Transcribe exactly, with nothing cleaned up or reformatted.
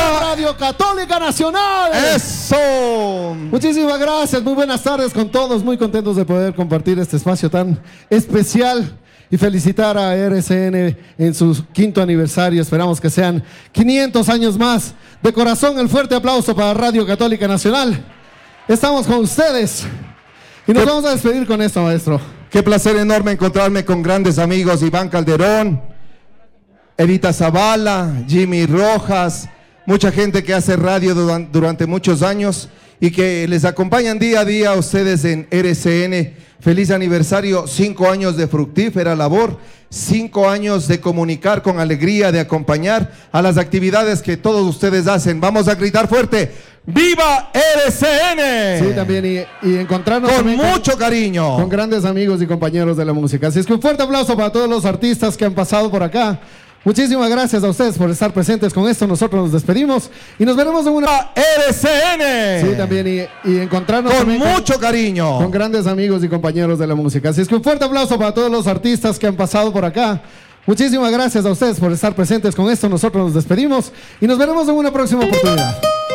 Radio Católica Nacional. ¡Eso! Muchísimas gracias, muy buenas tardes con todos, muy contentos de poder compartir este espacio tan especial y felicitar a R C N en su quinto aniversario. Esperamos que sean quinientos años más. De corazón, el fuerte aplauso para Radio Católica Nacional. Estamos con ustedes y nos vamos a despedir con esto, maestro. Qué placer enorme encontrarme con grandes amigos: Iván Calderón, Evita Zavala, Jimmy Rojas, mucha gente que hace radio durante, durante muchos años y que les acompañan día a día a ustedes en R C N. Feliz aniversario, cinco años de fructífera labor, cinco años de comunicar con alegría, de acompañar a las actividades que todos ustedes hacen. Vamos a gritar fuerte: ¡viva R C N! Sí, también, y, y encontrarnos con mucho con, cariño con grandes amigos y compañeros de la música. Así es que un fuerte aplauso para todos los artistas que han pasado por acá. Muchísimas gracias a ustedes por estar presentes. Con esto nosotros nos despedimos y nos veremos en una R C N. Sí, también, y, y encontrarnos con mucho con, cariño con grandes amigos y compañeros de la música. Así es que un fuerte aplauso para todos los artistas que han pasado por acá. Muchísimas gracias a ustedes por estar presentes. Con esto nosotros nos despedimos y nos veremos en una próxima oportunidad.